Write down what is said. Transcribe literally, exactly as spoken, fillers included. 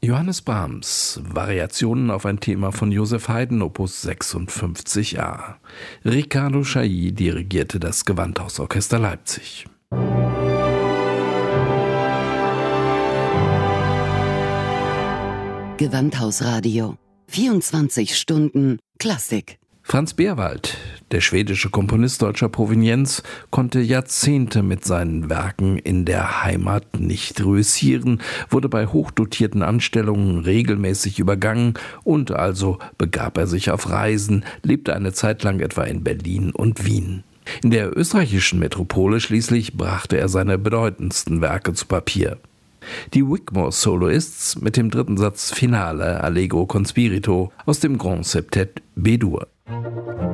Johannes Brahms, Variationen auf ein Thema von Joseph Haydn, Opus sechsundfünfzig a. Riccardo Chailly dirigierte das Gewandhausorchester Leipzig. Gewandhausradio. vierundzwanzig Stunden Klassik. Franz Beerwald, der schwedische Komponist deutscher Provenienz, konnte Jahrzehnte mit seinen Werken in der Heimat nicht reüssieren, wurde bei hochdotierten Anstellungen regelmäßig übergangen und also begab er sich auf Reisen, lebte eine Zeit lang etwa in Berlin und Wien. In der österreichischen Metropole schließlich brachte er seine bedeutendsten Werke zu Papier. Die Wigmore Soloists mit dem dritten Satz Finale Allegro con Spirito aus dem Grand Septett B-Dur.